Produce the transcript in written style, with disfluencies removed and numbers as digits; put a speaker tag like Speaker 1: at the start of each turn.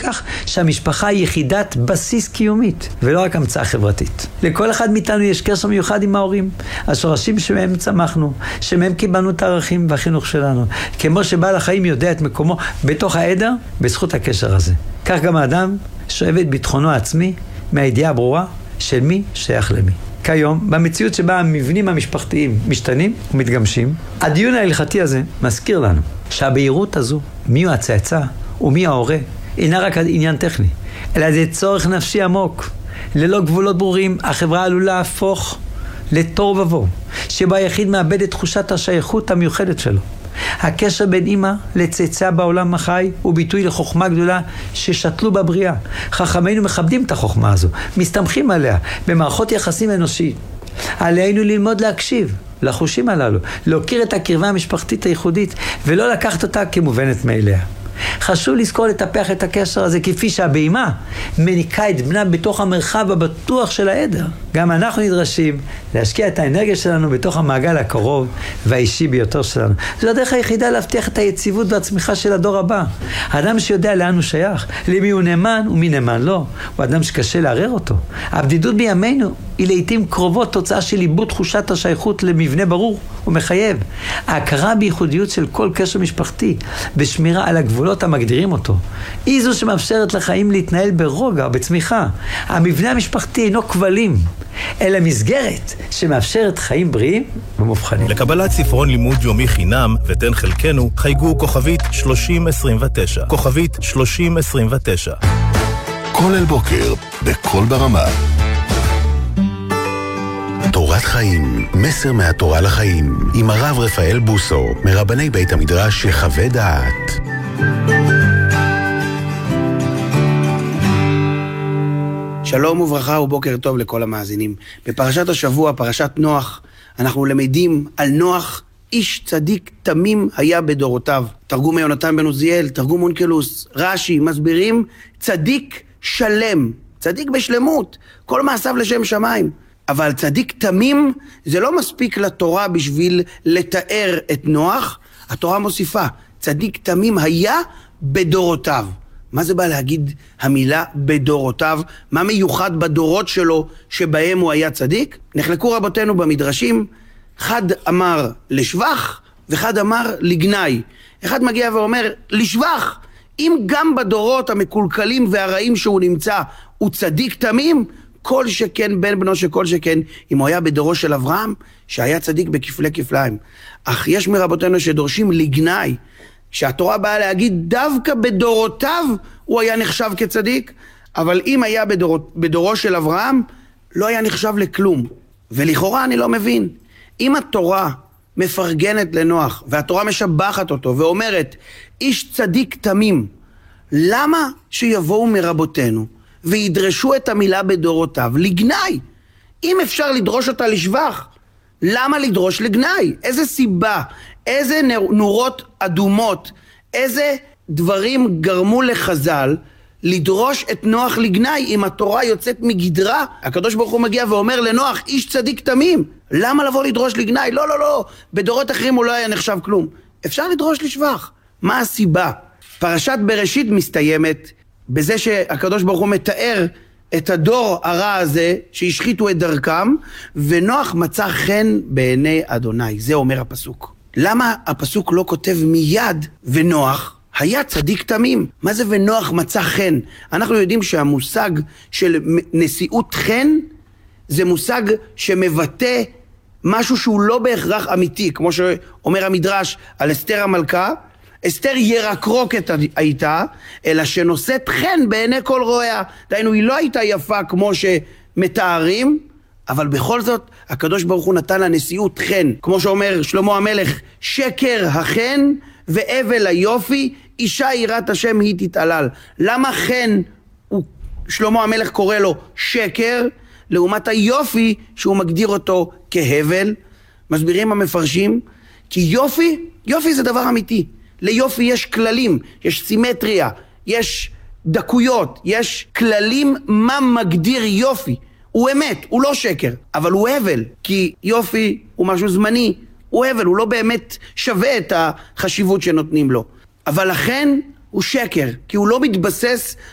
Speaker 1: כך שהמשפחה היא יחידת בסיס קיומית, ולא רק המצאה חברתית. לכל אחד מאיתנו יש קשר מיוחד עם ההורים, השורשים שמהם צמחנו, שמהם קיבלנו את הערכים והחינוך שלנו. כמו שבעל החיים יודע את מקומו בתוך העדר, בזכות הקשר הזה. כך גם האדם שואב את ביטחונו העצמי מהידיעה הברורה של מי שייך למי. כיום, במציאות שבה המבנים המשפחתיים משתנים ומתגמשים, הדיון ההלכתי הזה מזכיר לנו שהבהירות הזו, מי הוא הצאצא ומי ההורה, אינה רק עניין טכני, אלא זה צורך נפשי עמוק. ללא גבולות ברורים, החברה עלולה להפוך לתור ובוא, שבה היחיד מאבד את תחושת השייכות המיוחדת שלו. הקשר בין אמא לצאצא בעולם החי הוא ביטוי לחוכמה גדולה ששתלו בבריאה. חכמינו מכבדים את החוכמה הזו, מסתמכים עליה במערכות יחסים אנושית. עלינו ללמוד להקשיב לחושים הללו, להוקיר את הקרבה המשפחתית הייחודית ולא לקחת אותה כמובנת מאליה. חשוב לזכור לטפח את הקשר הזה כפי שהבהמה מניקה את בנה בתוך המרחב הבטוח של העדר. גם אנחנו נדרשים להשקיע את האנרגיה שלנו בתוך המעגל הקרוב והאישי ביותר שלנו. זו הדרך היחידה להבטיח את היציבות והצמיחה של הדור הבא. האדם שיודע לאן הוא שייך, למי הוא נאמן ומי נאמן לא, הוא אדם שקשה לערער אותו. הבדידות בימינו היא לעתים קרובות תוצאה של איבוד תחושת השייכות למבנה ברור ומחייב. ההכרה בייחודיות של כל קשר משפחתי, בשמירה על הגבולות המגדירים אותו, היא זו שמאפשרת לחיים להתנהל ברוגע, בצמיחה. המבנה המשפחתי אינו כבלים, אלא מסגרת שמאפשרת חיים בריאים ומובחנים.
Speaker 2: לקבלת ספרון לימוד יומי חינם ותן חלקנו, חייגו כוכבית 3029. כוכבית 3029.
Speaker 3: כל אל בוקר, בכל ברמה. תורת חיים, מסר מהתורה לחיים, עם הרב רפאל בוסו, מרבני בית המדרש יחווה דעת.
Speaker 4: שלום וברכה ובוקר טוב לכל המאזינים. בפרשת השבוע, פרשת נוח, אנחנו למדים על נוח, איש צדיק תמים היה בדורותיו. תרגום יונתן בן עוזיאל, תרגום אונקלוס, רש"י, מסבירים, צדיק שלם, צדיק בשלמות, כל מעשיו לשם שמיים. אבל צדיק תמים זה לא מספיק לתורה בשביל לתאר את נוח. התורה מוסיפה, צדיק תמים היה בדורותיו. מה זה בא להגיד המילה בדורותיו? מה מיוחד בדורות שלו שבהם הוא היה צדיק? נחלקו רבותינו במדרשים, אחד אמר לשבח ואחד אמר לגנאי. אחד מגיע ואומר לשבח, אם גם בדורות המקולקלים והרעים שהוא נמצא הוא צדיק תמים, כל שכן בן בנו שכל שכן אם הוא היה בדורו של אברהם שהיה צדיק בכפלי כפליים. אך יש מרבותינו שדורשים לגנאי, שהתורה באה להגיד דווקא בדורותיו הוא היה נחשב כצדיק, אבל אם היה בדורו של אברהם לא היה נחשב לכלום. ולכאורה אני לא מבין, אם התורה מפרגנת לנוח והתורה משבחת אותו ואומרת איש צדיק תמים, למה שיבואו מרבותינו וידרשו את המילה בדורותיו לגנאי? אם אפשר לדרוש אותה לשבח, למה לדרוש לגנאי? איזה סיבה, איזה נורות אדומות, איזה דברים גרמו לחז"ל לדרוש את נוח לגנאי אם התורה יוצאת מגדרה? הקדוש ברוך הוא מגיע ואומר לנוח, איש צדיק תמים, למה לבוא לדרוש לגנאי? לא, לא, לא, בדורות אחרים הוא לא היה נחשב כלום. אפשר לדרוש לשבח. מה הסיבה? פרשת בראשית מסתיימת בזה שהקדוש ברוך הוא מתאר את הדור הרע הזה שהשחיתו את דרכם, ונוח מצא חן בעיני אדוני. זה אומר הפסוק. למה הפסוק לא כותב מיד ונוח היה צדיק תמים? מה זה ונוח מצא חן? אנחנו יודעים שהמושג של נשיאות חן זה מושג שמבטא משהו שהוא לא בהכרח אמיתי, כמו שאומר המדרש על אסתר המלכה, אסתר ירקרוקת הייתה, אלא שנושאת חן בעיני כל רואיה. דהיינו, היא לא הייתה יפה כמו שמתארים, אבל בכל זאת, הקדוש ברוך הוא נתן לה נשיאות חן. כמו שאומר שלמה המלך, שקר החן ואבל היופי, אישה יראת השם היא תתעלל. למה חן, שלמה המלך קורא לו שקר, לעומת היופי שהוא מגדיר אותו כהבל? מסבירים המפרשים, כי יופי זה דבר אמיתי. ליופי יש כללים, יש סימטריה, יש דקויות, יש כללים מה מגדיר יופי. הוא אמת, הוא לא שקר, אבל הוא הבל, כי יופי הוא משהו זמני, הוא הבל, הוא לא באמת שווה את החשיבות שנותנים לו. אבל לכן הוא שקר, כי הוא לא מתבסס